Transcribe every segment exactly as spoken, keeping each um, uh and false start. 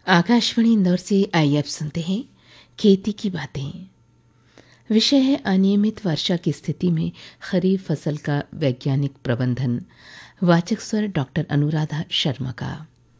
आकाशवाणी इंदौर से आइए अब सुनते हैं खेती की बातें। विषय है अनियमित वर्षा की स्थिति में खरीफ फसल का वैज्ञानिक प्रबंधन। वाचक स्वर डॉक्टर अनुराधा शर्मा का।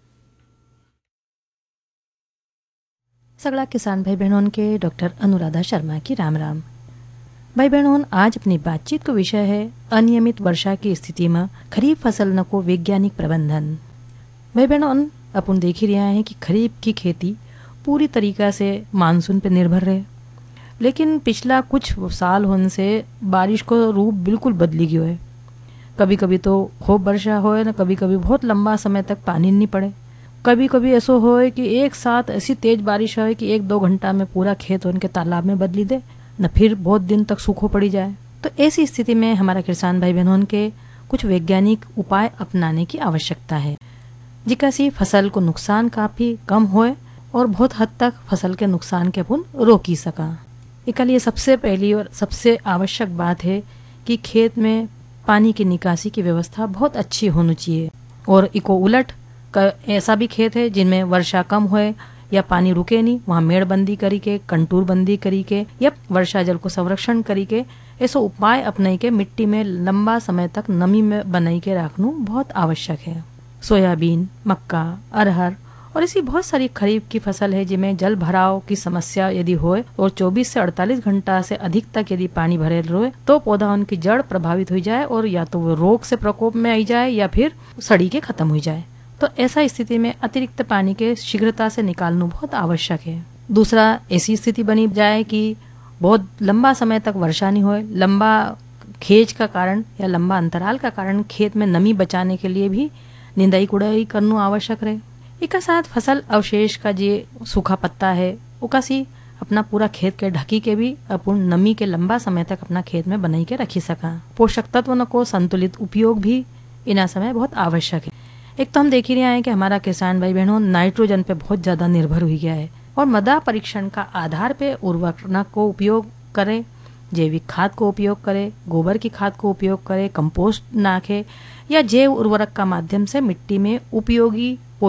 सगला किसान भाई बहनों के डॉक्टर अनुराधा शर्मा की राम राम। भाई बहनों, आज अपनी बातचीत का विषय है अनियमित वर्षा की स्थिति में खरीफ फसल न को वैज्ञानिक प्रबंधन। भाई बहनों, अपन देख ही रहे हैं कि खरीफ की खेती पूरी तरीका से मानसून पर निर्भर है, लेकिन पिछला कुछ साल होने से बारिश को रूप बिल्कुल बदली गयो है। कभी कभी तो खूब वर्षा होए न कभी कभी बहुत लंबा समय तक पानी नहीं पड़े। कभी कभी ऐसा होए कि एक साथ ऐसी तेज बारिश होए कि एक दो घंटा में पूरा खेत उनके तालाब में बदली दे, न फिर बहुत दिन तक सूखो पड़ी जाए। तो ऐसी स्थिति में हमारा किसान भाई बहनों के कुछ वैज्ञानिक उपाय अपनाने की आवश्यकता है, जिका से फसल को नुकसान काफी कम होए और बहुत हद तक फसल के नुकसान के अपन रोकी सका। इसके लिए सबसे पहली और सबसे आवश्यक बात है कि खेत में पानी की निकासी की व्यवस्था बहुत अच्छी होनी चाहिए। और इको उलट का ऐसा भी खेत है जिनमें वर्षा कम होए या पानी रुके नहीं, वहाँ मेड़बंदी करी के, कंटूर बंदी करी के या वर्षा जल को संरक्षण करी के ऐसा उपाय अपनाई के मिट्टी में लंबा समय तक नमी में बनाई के रखना बहुत आवश्यक है। सोयाबीन, मक्का, अरहर और ऐसी बहुत सारी खरीफ की फसल है जिनमें जल भराव की समस्या यदि होए और चौबीस से अड़तालीस घंटा से अधिक तक यदि पानी भरे रहे तो पौधा उनकी जड़ प्रभावित हो जाए और या तो वो रोग से प्रकोप में आई जाए या फिर सड़ी के खत्म हो जाए। तो ऐसा स्थिति में अतिरिक्त पानी के शीघ्रता से निकालना बहुत आवश्यक है। दूसरा, ऐसी स्थिति बनी जाए कि बहुत लंबा समय तक वर्षा नहीं होए, लंबा खेज का कारण या लंबा अंतराल का कारण खेत में नमी बचाने के लिए भी निंदाई कुड़ाई करना आवश्यक रहे। एक साथ फसल अवशेष का जो सूखा पत्ता है उकासी अपना पूरा खेत के ढकी के भी अपन नमी के लंबा समय तक अपना खेत में बनाई के रखी सका। पोषक तत्वों को संतुलित उपयोग भी इन समय बहुत आवश्यक है। एक तो हम देख ही रहे हैं कि हमारा किसान भाई बहनों नाइट्रोजन पे बहुत ज्यादा निर्भर हो गया है और मृदा परीक्षण का आधार पे उर्वरक को उपयोग करे, जैविक खाद को उपयोग करे, गोबर की खाद को उपयोग करे, कंपोस्ट नाखे या जैव उर्वरक का माध्यम से मिट्टी में उपयोगी